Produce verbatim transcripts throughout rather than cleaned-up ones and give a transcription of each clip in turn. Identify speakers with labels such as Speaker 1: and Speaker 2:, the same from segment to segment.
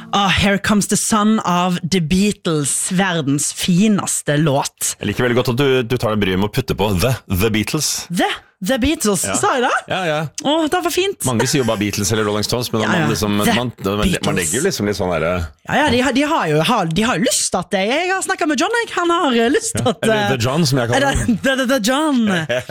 Speaker 1: Oh, Here Comes the Sun av The Beatles, verdens fineste låt.
Speaker 2: Jeg liker veldig godt at du, du tar deg bryet med å putte på The, The Beatles.
Speaker 1: The, The Beatles,
Speaker 2: ja.
Speaker 1: sa jeg det?
Speaker 2: Ja, ja.
Speaker 1: Åh, det var fint.
Speaker 2: Mange sier jo bare Beatles eller Rolling Stones, men ja, ja. Man, liksom, man, man legger jo liksom litt sånn der...
Speaker 1: Ja, ja, de, de, har jo har, de har jo lyst at jeg, jeg har snakket med John, jeg. Han har lyst at... Ja.
Speaker 2: Eller The John, som jeg kaller
Speaker 1: det. The, the, the John.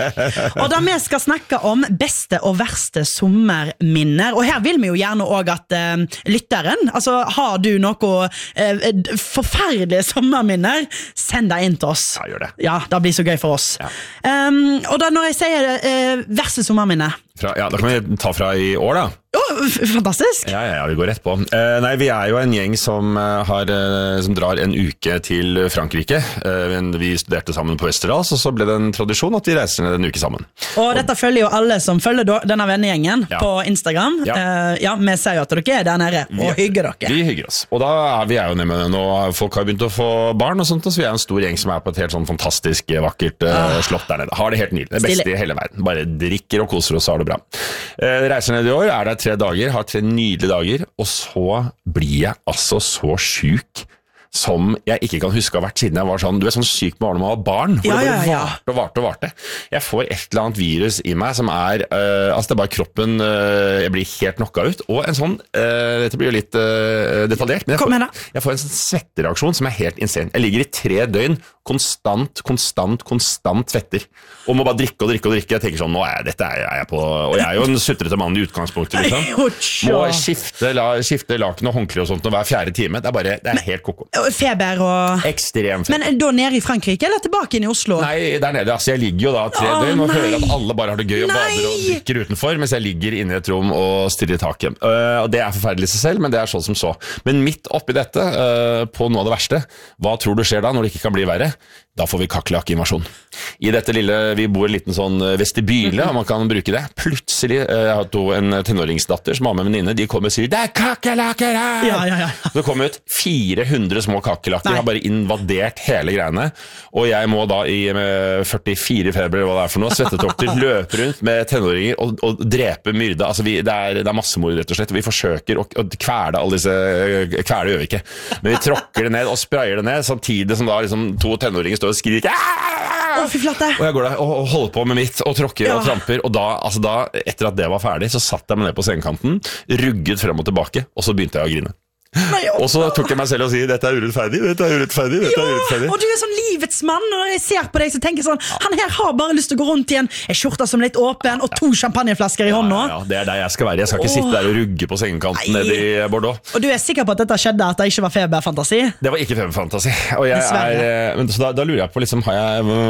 Speaker 1: Og da vi skal snakke om beste og verste sommerminner, og her vil vi jo gjerne også at uh, lytteren, altså har du noe uh, forferdelige sommerminner, send deg inn til oss.
Speaker 2: Ja, gjør det.
Speaker 1: Ja, det blir så gøy for oss. Ja. Um, og da når jeg sier det, uh, verste sommerminne.
Speaker 2: Fra, ja, da kan vi ta fra i år da.
Speaker 1: Oh, fantastisk.
Speaker 2: Ja, ja, ja, vi går rett på. Uh, nei, vi er jo en gjeng som, uh, har, uh, som drar en uke til Frankrike. Uh, vi studerte sammen på Westerdals, og så ble det en tradisjon at vi reiser ned en uke sammen.
Speaker 1: Og dette følger jo alle som følger do, denne vennegjengen ja. På Instagram. Ja. Uh, ja, vi ser jo at dere er der nede og vi, hygger dere.
Speaker 2: Vi hygger oss. Og da er vi er jo nede med nå. Folk har begynt å få barn og sånt, og så vi er en stor gjeng som er på et helt sånn fantastisk, vakkert uh, ah. slott der nede. Har det helt nydelig. Det beste Stille. I hele verden. Bare drikker og koser oss, så har det bra. Uh, reiser ned i år, er der tre dager, har tre nydelige dager, og så blir jeg altså så syk som jeg ikke kan huske å ha vært siden jeg var sånn, du er sånn syk med når man var barn, hvor ja, det bare ja, ja. varte og varte og varte. Jeg får et eller annet virus i meg som er, uh, altså det er bare kroppen, uh, jeg blir helt knocka ut, og en sånn, uh, dette blir jo litt uh, detaljert, men jeg får, jeg får en sånn svettereaksjon som er helt insane. Jeg ligger i tre døgn, konstant, konstant, konstant svetter, og må bare drikke og drikke og drikke. Jeg tenker sånn, nå er jeg, dette er jeg på, og jeg er jo en sutrete mann i utgangspunktet, liksom. Må skifte, la, skifte laken og håndkle og sånt hver fjerde time. Det er bare, det er helt koko.
Speaker 1: Feber og...
Speaker 2: Ekstrem feber.
Speaker 1: Men da nede i Frankrike, eller tilbake inn i Oslo?
Speaker 2: Nei, der nede, altså jeg ligger jo da tre oh, døgn og nei. Hører at alle bare har det gøy og nei. Bader og drikker utenfor, mens jeg ligger inne i et rom og stirrer i taket. Uh, og det er forferdelig i seg selv, men det er sånn som så. Men midt oppi dette, uh, på noe av det verste, hva tror du skjer da når det ikke kan bli verre? Da får vi kakerlakk-invasjon. I dette lille, vi bor i en liten sånn vestibyle, om man kan bruke det. Plutselig, jeg har to en tenåringsdatter som har med venninne, de kommer og sier, det er kakerlakker her! Ja, ja, ja. Det kommer ut fire hundre små kakerlakker, har bare invadert hele greiene, og jeg må da i førtifire feber, hva det er for noe, svettetokter, løpe rundt med tenåringer og, og drepe myrde. Altså, vi, det, er, det er massemord, rett og slett. Vi forsøker å, å kvele alle disse, kvele gjør vi ikke, men vi tråkker det ned og sprayer det ned, samtidig som da liksom to tenåringer står og skriker
Speaker 1: Å, fy flate.
Speaker 2: Og jeg går der og holder på med mitt og tråkker ja. Og tramper, og da, altså da, etter at det var ferdig, så satt jeg meg ned på sengekanten, rugget frem og tilbake, og så begynte jeg å grine. Nei, og så tok jeg meg selv og sier dette er urettferdig, dette er urettferdig, dette er urettferdig.
Speaker 1: Ja, og du er sånn livets mann, og når jeg ser på deg så tenker jeg sånn, ja. Han her har bare lyst til å gå rundt i en skjorte som er litt åpen, og to champagneflasker i hånda. Ja,
Speaker 2: ja, det er der jeg skal være, jeg skal ikke oh. sitte der og rugge på sengekanten nede i Bordeaux.
Speaker 1: Og du er sikker på at dette skjedde, at det ikke var feberfantasi?
Speaker 2: Det var ikke feberfantasi, og jeg er, så da, da lurer jeg på liksom, har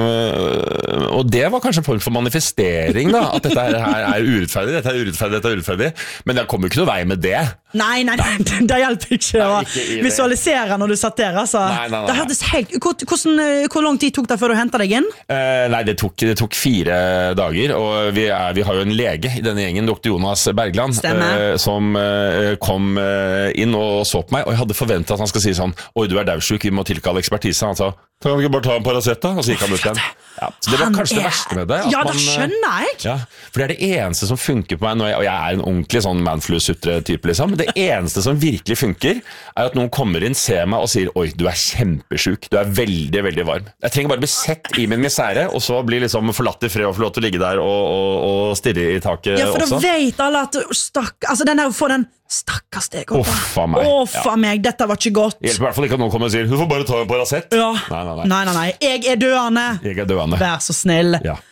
Speaker 2: jeg, og det var kanskje en form for manifestering da, at dette her er urettferdig, dette er urettferdig, dette er urettferdig, men jeg kommer jo ikke noe vei med det.
Speaker 1: Nei, nei, nei, det hjelper ikke å visualisere når du satt der, altså. Nei, nei, nei. Det hørtes helt... Hvordan, hvor lang tid tok det før du hentet deg inn?
Speaker 2: Uh, nei, det tok, det tok fire dager, og vi, er, vi har jo en lege i denne gjengen, doktor Jonas Bergland, uh, som uh, kom uh, inn og så på meg, og jeg hadde forventet at han skal si sånn, oi, du er daudsjuk, vi må tilkalle ekspertise. Han sa, kan du ikke bare ta en Paracet da? Og så gikk han ut igjen. Ja, så det var han kanskje er... det verste med det.
Speaker 1: Ja, det skjønner jeg.
Speaker 2: Ja, for det er det eneste som funker på meg, når jeg, og jeg er en ordentlig sånn manflu-sutre-type liksom, det eneste som virkelig funker, er at noen kommer inn, ser meg og sier, oi, du er kjempesjuk, du er veldig, veldig varm. Jeg trenger bare bli sett i min misære, og så bli liksom forlatt i fred og få lov til å ligge der og, og, og stirre i taket også.
Speaker 1: Ja, for
Speaker 2: også.
Speaker 1: Da vet alle at stakk, altså den der, få den stakkars deg opp.
Speaker 2: Uffa meg.
Speaker 1: Uffa ja. Meg, dette var ikke godt.
Speaker 2: Hjelper i hvert fall ikke at noen kommer og sier, du får bare ta en Paracet.
Speaker 1: Ja. Nei, nei, nei. Nei, nei, nei. Jeg er døende.
Speaker 2: Jeg er døende.
Speaker 1: Vær så snill.
Speaker 2: Ja.